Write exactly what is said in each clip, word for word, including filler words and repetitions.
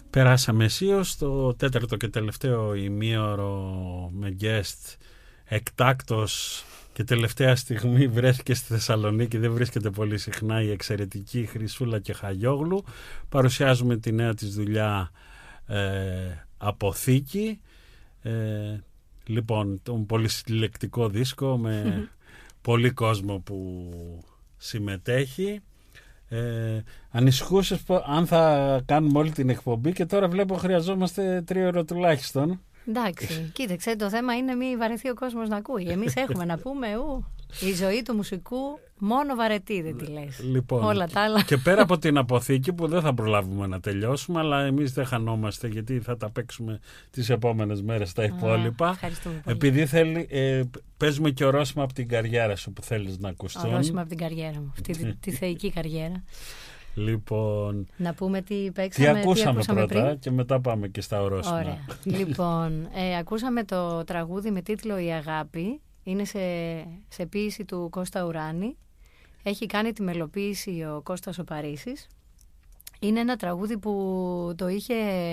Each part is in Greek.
Περάσαμε αισίως στο τέταρτο και τελευταίο ημίωρο με guest εκτάκτος και τελευταία στιγμή βρέθηκε στη Θεσσαλονίκη, δεν βρίσκεται πολύ συχνά, η εξαιρετική Χρυσούλα Κεχαγιόγλου. Παρουσιάζουμε τη νέα της δουλειά ε, Αποθήκη. Ε, λοιπόν, τον πολυσυλλεκτικό δίσκο με πολύ κόσμο που συμμετέχει. Ε, ανησυχούσες αν θα κάνουμε όλη την εκπομπή και τώρα βλέπω χρειαζόμαστε τρία ώρα τουλάχιστον. Εντάξει, κοίταξε, το θέμα είναι μη βαρεθεί ο κόσμος να ακούει. Εμείς έχουμε να πούμε ου, η ζωή του μουσικού μόνο βαρετή, δεν τη λες. Λοιπόν, όλα τα άλλα. Και πέρα από την αποθήκη που δεν θα προλάβουμε να τελειώσουμε, αλλά εμείς δεν χανόμαστε γιατί θα τα παίξουμε τις επόμενες μέρες τα υπόλοιπα. Ευχαριστούμε πολύ. Επειδή θέλει, ε, παίζουμε και ορόσημα από την καριέρα σου που θέλεις να ακουστούν. Ορόσημα από την καριέρα μου, αυτή τη, τη θεϊκή καριέρα. Λοιπόν, να πούμε τι παίξαμε, τι ακούσαμε, τι ακούσαμε πρώτα πριν. Και μετά πάμε και στα ορόσημα. Ωραία. Λοιπόν, ε, ακούσαμε το τραγούδι με τίτλο «Η Αγάπη». Είναι σε, σε ποίηση του Κώστα Ουράνη. Έχει κάνει τη μελοποίηση ο Κώστας ο Παρίσης. Είναι ένα τραγούδι που το είχε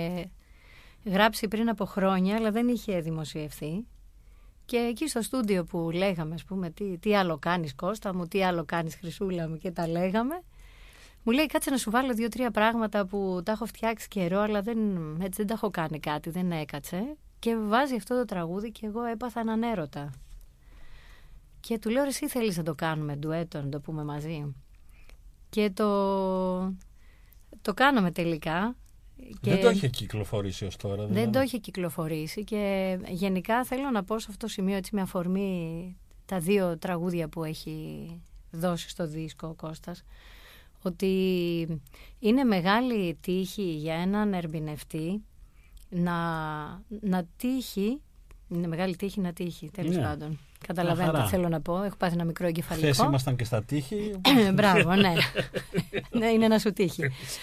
γράψει πριν από χρόνια, αλλά δεν είχε δημοσιευθεί. Και εκεί στο στούντιο που λέγαμε, ας πούμε, τι, τι άλλο κάνεις Κώστα μου, τι άλλο κάνεις Χρυσούλα μου και τα λέγαμε, μου λέει κάτσε να σου βάλω δύο-τρία πράγματα που τα έχω φτιάξει καιρό, αλλά δεν, έτσι δεν τα έχω κάνει κάτι, δεν έκατσε. Και βάζει αυτό το τραγούδι και εγώ έπαθα έναν έρωτα. Και του λέω εσύ θέλεις να το κάνουμε ντουέτο, να το πούμε μαζί. Και το, το κάναμε τελικά. Και δεν το είχε κυκλοφορήσει ως τώρα. Δεν δηλαδή. το είχε κυκλοφορήσει και γενικά θέλω να πω σε αυτό το σημείο έτσι με αφορμή τα δύο τραγούδια που έχει δώσει στο δίσκο ο Κώστας, ότι είναι μεγάλη τύχη για έναν ερμηνευτή να, να τύχει, είναι μεγάλη τύχη να τύχει τέλος yeah. πάντων. Καταλαβαίνετε τι θέλω να πω, έχω πάθει ένα μικρό εγκεφαλικό. Χθες ήμασταν και στα τύχη. Μπράβο, ναι. ναι, είναι να σου τύχει.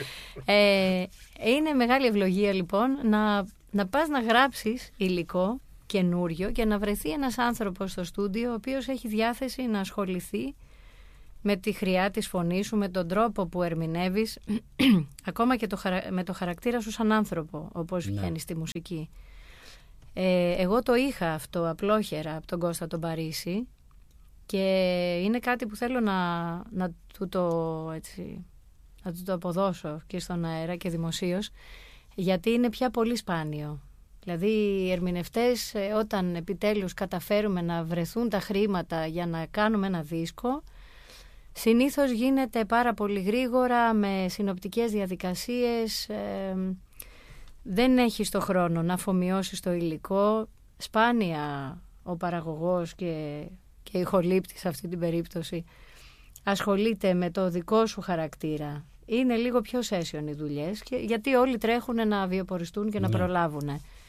Ε, είναι μεγάλη ευλογία λοιπόν να, να πας να γράψεις υλικό καινούριο και να βρεθεί ένας άνθρωπος στο στούντιο ο οποίος έχει διάθεση να ασχοληθεί με τη χρειά της φωνής σου, με τον τρόπο που ερμηνεύεις, ακόμα και το, με το χαρακτήρα σου σαν άνθρωπο, όπως ναι. βγαίνει στη μουσική. Ε, εγώ το είχα αυτό απλόχερα από τον Κώστα τον Παρίσι και είναι κάτι που θέλω να, να, του το, έτσι, να του το αποδώσω και στον αέρα και δημοσίως, γιατί είναι πια πολύ σπάνιο. Δηλαδή οι ερμηνευτές όταν επιτέλους καταφέρουμε να βρεθούν τα χρήματα για να κάνουμε ένα δίσκο, συνήθως γίνεται πάρα πολύ γρήγορα με συνοπτικές διαδικασίες, ε, δεν έχεις το χρόνο να αφομοιώσεις το υλικό, σπάνια ο παραγωγός και, και η χολύπτης σε αυτή την περίπτωση ασχολείται με το δικό σου χαρακτήρα. Είναι λίγο πιο session οι δουλειές, και, γιατί όλοι τρέχουν να βιοποριστούν και να ναι. προλάβουν.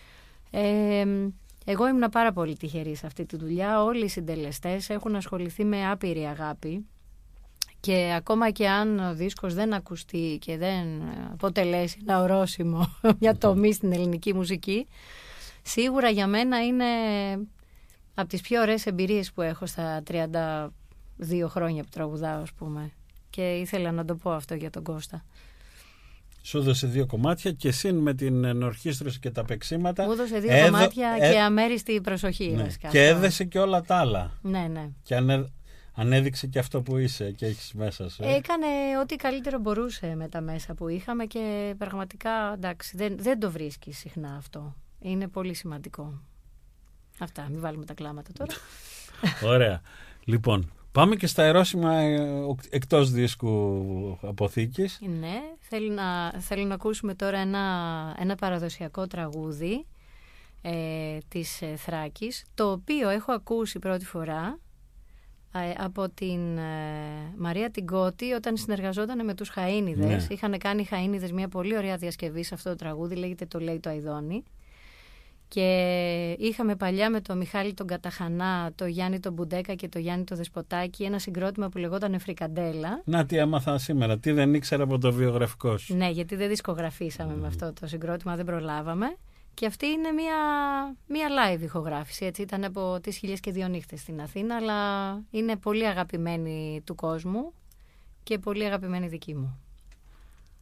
Ε, εγώ ήμουν πάρα πολύ τυχερή σε αυτή τη δουλειά, όλοι οι συντελεστές έχουν ασχοληθεί με άπειρη αγάπη. Και ακόμα και αν ο δίσκος δεν ακουστεί και δεν αποτελέσει ένα ορόσημο, μια τομή στην ελληνική μουσική, σίγουρα για μένα είναι από τις πιο ωραίες εμπειρίες που έχω στα τριάντα δύο χρόνια που τραγουδάω, ας πούμε. Και ήθελα να το πω αυτό για τον Κώστα. Σου έδωσε δύο κομμάτια και συν με την ενορχήστρωση και τα παίξίματα. Μου έδωσε δύο έδω... κομμάτια έ... και αμέριστη προσοχή. Ναι. Και έδεσε και όλα τα άλλα. Ναι, ναι. Και ανε... ανέδειξε και αυτό που είσαι και έχεις μέσα σου. Ε? Έκανε ό,τι καλύτερο μπορούσε με τα μέσα που είχαμε και πραγματικά εντάξει, δεν, δεν το βρίσκεις συχνά αυτό. Είναι πολύ σημαντικό. Αυτά, μην βάλουμε τα κλάματα τώρα. Ωραία. Λοιπόν, πάμε και στα ερώσιμα εκτός δίσκου Αποθήκης. Ναι, θέλω να, θέλω να ακούσουμε τώρα ένα, ένα παραδοσιακό τραγούδι ε, της ε, Θράκης, το οποίο έχω ακούσει πρώτη φορά από την ε, Μαρία Τιγκότη όταν συνεργαζόταν με τους Χαΐνιδες. Ναι. Είχαν κάνει οι Χαΐνιδες μια πολύ ωραία διασκευή σε αυτό το τραγούδι, λέγεται «Το λέει το Αηδόνι». Και είχαμε παλιά με τον Μιχάλη τον Καταχανά, τον Γιάννη τον Μπουντέκα και τον Γιάννη τον Δεσποτάκη ένα συγκρότημα που λεγόταν Φρικαντέλα. Να τι έμαθα σήμερα, τι δεν ήξερα από το βιογραφικό σου. Ναι, γιατί δεν δισκογραφήσαμε mm. με αυτό το συγκρότημα, δεν προλάβαμε. Και αυτή είναι μια, μια live ηχογράφηση, έτσι, ήταν από τις Χίλιες και δύο νύχτες στην Αθήνα, αλλά είναι πολύ αγαπημένη του κόσμου και πολύ αγαπημένη δική μου.